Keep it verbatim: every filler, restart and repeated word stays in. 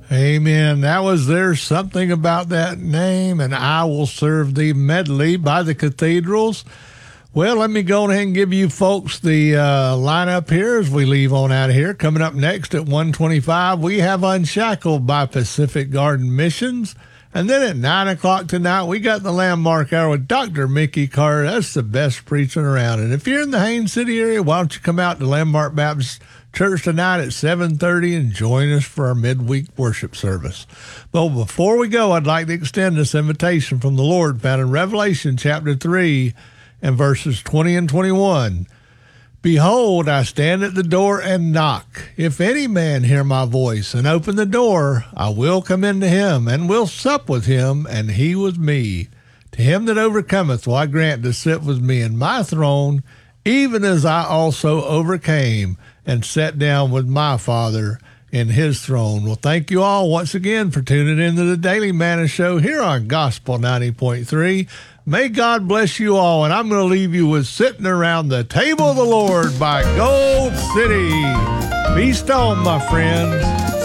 Amen. That was There's Something About That Name, and I Will Serve Thee medley by the Cathedrals. Well, let me go ahead and give you folks the uh, lineup here as we leave on out of here. Coming up next at one twenty-five, we have Unshackled by Pacific Garden Missions. And then at nine o'clock tonight, we got the Landmark Hour with Doctor Mickey Carter. That's the best preaching around. And if you're in the Haines City area, why don't you come out to Landmark Baptist Church tonight at seven thirty and join us for our midweek worship service. Well, before we go, I'd like to extend this invitation from the Lord found in Revelation chapter three and verses twenty and twenty-one. Behold, I stand at the door and knock. If any man hear my voice and open the door, I will come into him and will sup with him, and he with me. To him that overcometh will I grant to sit with me in my throne, even as I also overcame and sat down with my Father in his throne. Well, thank you all once again for tuning into the Daily Manna Show here on Gospel ninety point three. May God bless you all, and I'm going to leave you with Sitting Around the Table of the Lord by Gold City. Feast on, my friends.